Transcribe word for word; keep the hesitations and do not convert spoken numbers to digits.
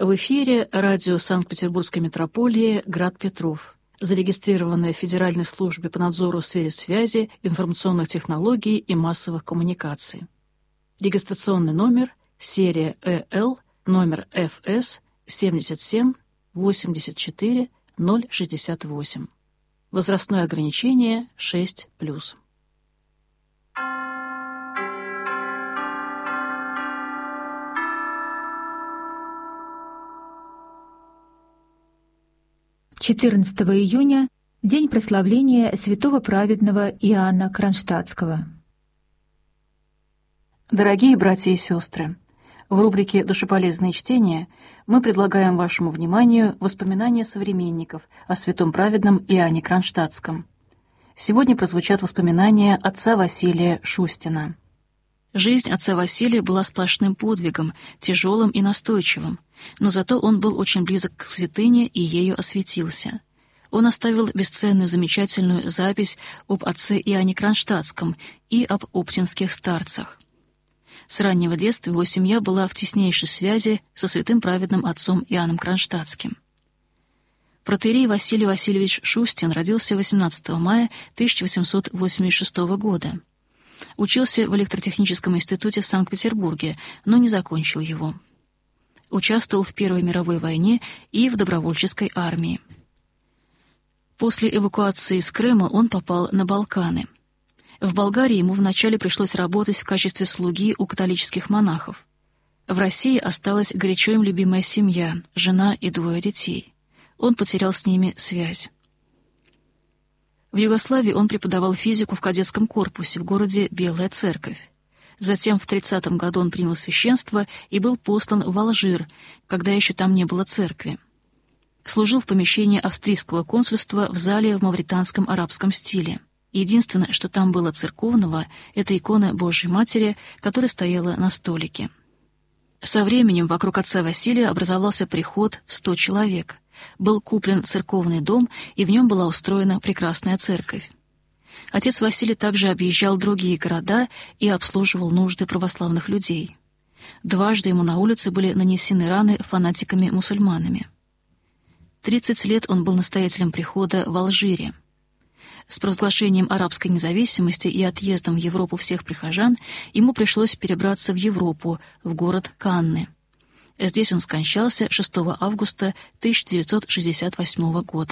В эфире радио Санкт-Петербургской метрополии «Град Петров», зарегистрированное в Федеральной службе по надзору в сфере связи, информационных технологий и массовых коммуникаций. Регистрационный номер, серия Э Л, номер Ф С семьдесят семь восемьдесят четыре ноль шестьдесят восемь. Возрастное ограничение шесть плюс. четырнадцатого июня – день прославления святого праведного Иоанна Кронштадтского. Дорогие братья и сестры, в рубрике «Душеполезные чтения» мы предлагаем вашему вниманию воспоминания современников о святом праведном Иоанне Кронштадтском. Сегодня прозвучат воспоминания отца Василия Шустина. Жизнь отца Василия была сплошным подвигом, тяжелым и настойчивым, но зато он был очень близок к святыне и ею осветился. Он оставил бесценную замечательную запись об отце Иоанне Кронштадтском и об оптинских старцах. С раннего детства его семья была в теснейшей связи со святым праведным отцом Иоанном Кронштадтским. Протоиерей Василий Васильевич Шустин родился восемнадцатого мая тысяча восемьсот восемьдесят шестого года. Учился в электротехническом институте в Санкт-Петербурге, но не закончил его. Участвовал в Первой мировой войне и в добровольческой армии. После эвакуации из Крыма он попал на Балканы. В Болгарии ему вначале пришлось работать в качестве слуги у католических монахов. В России осталась горячо им любимая семья, жена и двое детей. Он потерял с ними связь. В Югославии он преподавал физику в кадетском корпусе в городе Белая Церковь. Затем в тридцатом году он принял священство и был послан в Алжир, когда еще там не было церкви. Служил в помещении австрийского консульства в зале в мавританском арабском стиле. Единственное, что там было церковного, это икона Божьей Матери, которая стояла на столике. Со временем вокруг отца Василия образовался приход в сто человек. Был куплен церковный дом, и в нем была устроена прекрасная церковь. Отец Василий также объезжал другие города и обслуживал нужды православных людей. Дважды ему на улице были нанесены раны фанатиками-мусульманами. Тридцать лет он был настоятелем прихода в Алжире. С провозглашением арабской независимости и отъездом в Европу всех прихожан ему пришлось перебраться в Европу, в город Канны. Здесь он скончался шестого августа тысяча девятьсот шестьдесят восьмого года.